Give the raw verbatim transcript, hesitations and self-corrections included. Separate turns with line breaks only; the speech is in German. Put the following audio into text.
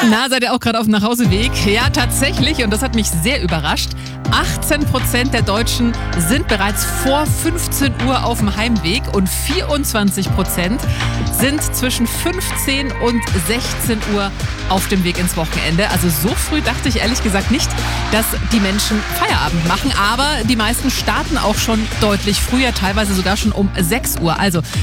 Na, seid ihr auch gerade auf dem Nachhauseweg? Ja, tatsächlich, und das hat mich sehr überrascht. achtzehn Prozent der Deutschen sind bereits vor fünfzehn Uhr auf dem Heimweg und vierundzwanzig Prozent sind zwischen fünfzehn und sechzehn Uhr auf dem Weg ins Wochenende. Also so früh dachte ich ehrlich gesagt nicht, dass die Menschen Feierabend machen. Aber die meisten starten auch schon deutlich früher, teilweise sogar schon um sechs Uhr. Also